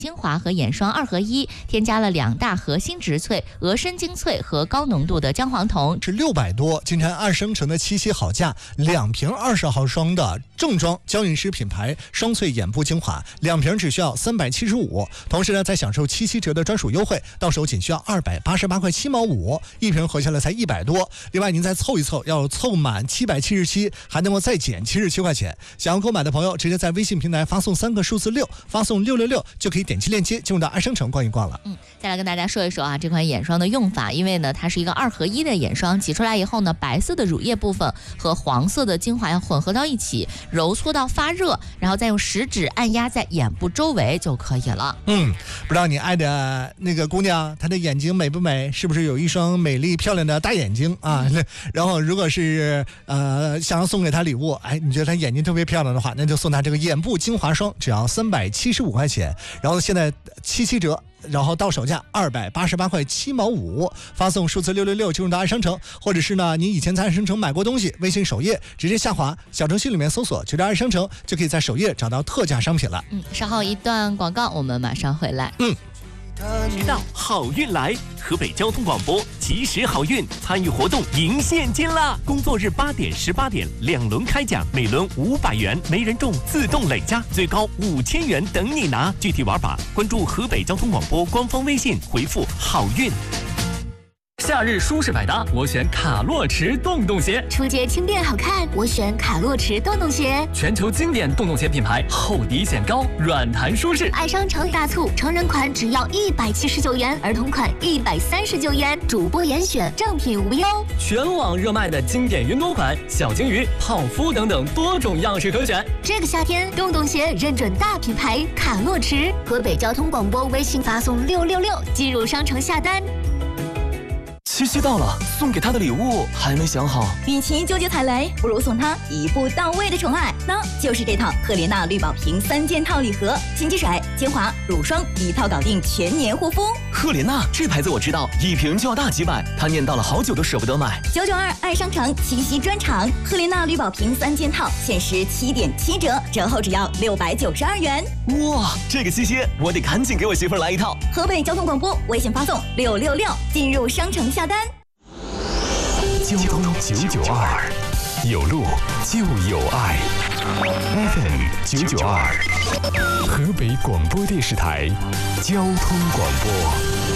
精华和眼霜2合1，添加了2大核心植萃、鹅参精粹和高浓度的姜黄酮， 是600多，金蝉2生成的七夕好价，2瓶20毫升的正装娇韵诗品牌双萃眼部精华，2瓶只需要375，同时呢，再享受7七折的专属优惠，到手仅需要288块7毛5，一瓶合下来才100多。另外您再凑一凑，要凑满777，还能够再减77块钱。想要购买的朋友，直接在微信平台发送3个数字6，发送666就可以点击链接进入到爱商城逛一逛了。 再来跟大家说一说啊，这款眼霜的用法，因为呢它是一个2合1的眼霜，挤出来以后呢，白色的乳液部分和黄色的精华要混合到一起，揉搓到发热，然后再用食指按压在眼部周围就可以了。 不知道你爱的那个姑娘，她的眼睛美不美？是不是有一双美丽漂亮的大眼睛啊？然后如果是想要送给她礼物，你觉得她眼睛特别漂亮的话，那就送她这个眼部精华霜，只要375块钱，然后现在7七折。然后到手价288块7毛5，发送数字666进入到爱商城，或者是呢，你以前在爱商城买过东西，微信首页直接下滑，小程序里面搜索就叫爱商城，就可以在首页找到特价商品了。 稍后一段广告，我们马上回来。 到好运来，河北交通广播及时好运参与活动赢现金啦！工作日8点、18点2轮开奖，每轮500元，没人中自动累加，最高5000元等你拿。具体玩法关注河北交通广播官方微信，回复好运。夏日舒适百搭，我选卡洛驰洞洞鞋。 出街轻便好看，我选卡洛驰洞洞鞋。 全球经典洞洞鞋品牌，厚底显高，软弹舒适。 爱商城大促，成人款只要179元，儿童款139元，主播严选，正品无忧。 全网热卖的经典云朵款、小鲸鱼、泡芙等等多种样式可选。 这个夏天，洞洞鞋认准大品牌卡洛驰。河北交通广播微信发送666进入商城下单。 七夕到了，送给他的礼物还没想好。 与其纠结踩雷，不如送他一步到位的宠爱，那就是这套赫莲娜绿宝瓶3件套礼盒，清洁水、精华、乳霜一套搞定全年护肤。 赫莲娜这牌子我知道，一瓶就要大几百，他念叨了好久都舍不得买。 992爱商城七夕专场，赫莲娜绿宝瓶3件套限时7.7折，折后只要692元。 哇，这个七夕我得赶紧给我媳妇儿来一套。 河北交通广播微信发送666进入商城下单。 交通992，有路就有爱。FM 992，河北广播电视台交通广播。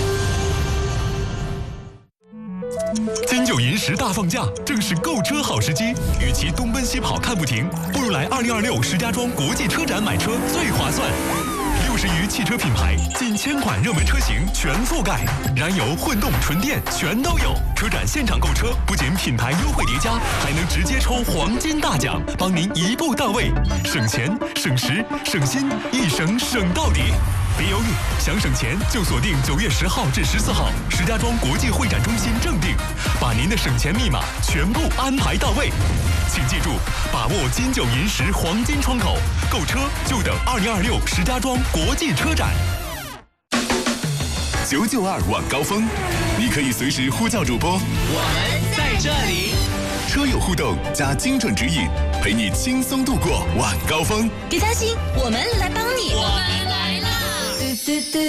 金九银十大放假，正是购车好时机。与其东奔西跑看不停，不如来2026石家庄国际车展买车最划算。60余汽车品牌，近1000款热门车型全覆盖，燃油、混动、纯电全都有。车展现场购车，不仅品牌优惠叠加，还能直接抽黄金大奖，帮您一步到位，省钱、省时、省心，一省省到底。别犹豫，想省钱就锁定9月10号至14号石家庄国际会展中心正定，把您的省钱密码全部安排到位。请记住，把握金九银十黄金窗口，购车就等2026石家庄国际车展。992晚高峰，你可以随时呼叫主播， 我们在这里。 车友互动加精准指引，陪你轻松度过晚高峰。 别担心，我们来帮你。 我们来了。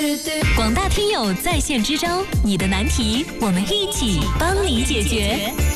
广大听友在线支招，你的难题我们一起帮你解决。